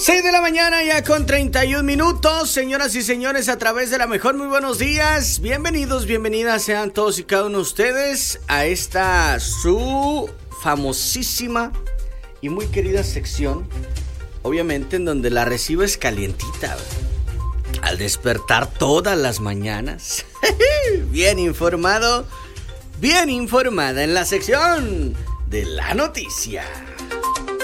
6 de la mañana ya con 31 minutos, señoras y señores, a través de la mejor, muy buenos días, bienvenidos, bienvenidas sean todos y cada uno de ustedes a esta su famosísima y muy querida sección, obviamente en donde la recibes calientita, al despertar todas las mañanas, bien informado, bien informada en la sección de la noticia.